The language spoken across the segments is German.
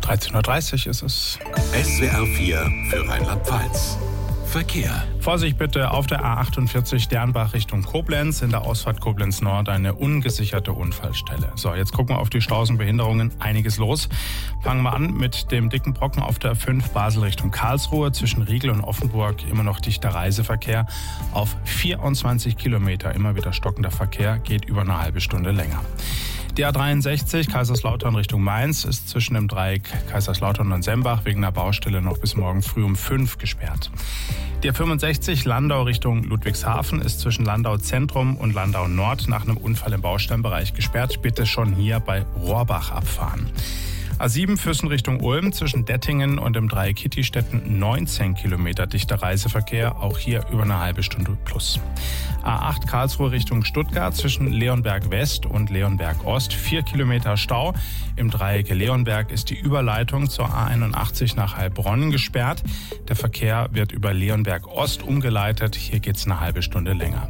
13:30 Uhr ist es. SWR 4 für Rheinland-Pfalz. Verkehr. Vorsicht bitte auf der A48 Dernbach Richtung Koblenz. In der Ausfahrt Koblenz Nord eine ungesicherte Unfallstelle. So, jetzt gucken wir auf die Staus und Behinderungen. Einiges los. Fangen wir an mit dem dicken Brocken auf der 5 Basel Richtung Karlsruhe. Zwischen Riegel und Offenburg immer noch dichter Reiseverkehr. Auf 24 Kilometer immer wieder stockender Verkehr, geht über eine halbe Stunde länger. Die A63 Kaiserslautern Richtung Mainz ist zwischen dem Dreieck Kaiserslautern und Sembach wegen einer Baustelle noch bis morgen früh um 5 gesperrt. Die A65 Landau Richtung Ludwigshafen ist zwischen Landau Zentrum und Landau Nord nach einem Unfall im Baustellenbereich gesperrt. Bitte schon hier bei Rohrbach abfahren. A7 Füssen Richtung Ulm zwischen Dettingen und dem Dreieck Kittistetten 19 Kilometer dichter Reiseverkehr, auch hier über eine halbe Stunde plus. A8 Karlsruhe Richtung Stuttgart zwischen Leonberg West und Leonberg Ost 4 Kilometer Stau. Im Dreieck Leonberg ist die Überleitung zur A81 nach Heilbronn gesperrt. Der Verkehr wird über Leonberg Ost umgeleitet, hier geht's eine halbe Stunde länger.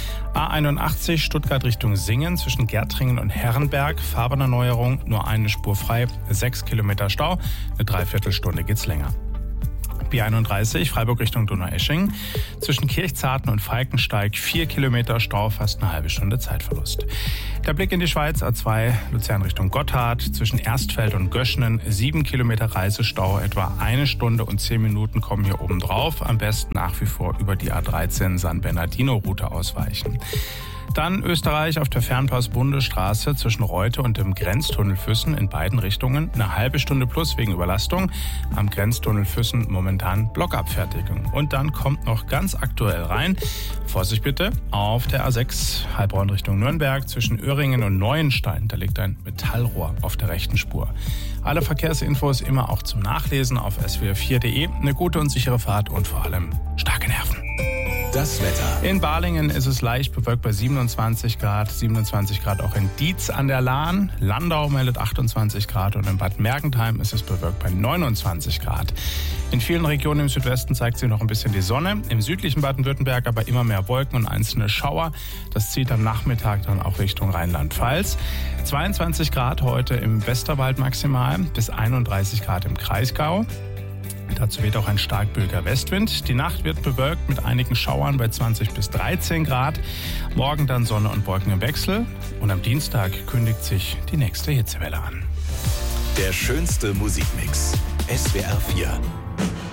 A81 Stuttgart Richtung Singen zwischen Gärtringen und Herrenberg. Fahrbahnerneuerung, nur eine Spur frei, 6 Kilometer Stau, eine Dreiviertelstunde geht's länger. B31 Freiburg Richtung Donaueschingen zwischen Kirchzarten und Falkensteig 4 Kilometer Stau, fast eine halbe Stunde Zeitverlust. Der Blick in die Schweiz, A2 Luzern Richtung Gotthard zwischen Erstfeld und Göschenen 7 Kilometer Reisestau, etwa 1 Stunde und 10 Minuten kommen hier oben drauf. Am besten nach wie vor über die A13 San Bernardino Route ausweichen. Dann Österreich auf der Fernpass-Bundesstraße zwischen Reute und dem Grenztunnel Füssen in beiden Richtungen. Eine halbe Stunde plus wegen Überlastung. Am Grenztunnel Füssen momentan Blockabfertigung. Und dann kommt noch ganz aktuell rein, Vorsicht bitte, auf der A6 Heilbronn Richtung Nürnberg zwischen Öhringen und Neuenstein. Da liegt ein Metallrohr auf der rechten Spur. Alle Verkehrsinfos immer auch zum Nachlesen auf swr4.de. Eine gute und sichere Fahrt und vor allem starke Nerven. Das Wetter. In Balingen ist es leicht bewölkt bei 27 Grad. 27 Grad auch in Dietz an der Lahn. Landau meldet 28 Grad und in Bad Mergentheim ist es bewölkt bei 29 Grad. In vielen Regionen im Südwesten zeigt sich noch ein bisschen die Sonne. Im südlichen Baden-Württemberg aber immer mehr Wolken und einzelne Schauer. Das zieht am Nachmittag dann auch Richtung Rheinland-Pfalz. 22 Grad heute im Westerwald maximal, bis 31 Grad im Kreisgau. Dazu weht auch ein starkböiger Westwind. Die Nacht wird bewölkt mit einigen Schauern bei 20 bis 13 Grad. Morgen dann Sonne und Wolken im Wechsel. Und am Dienstag kündigt sich die nächste Hitzewelle an. Der schönste Musikmix. SWR 4.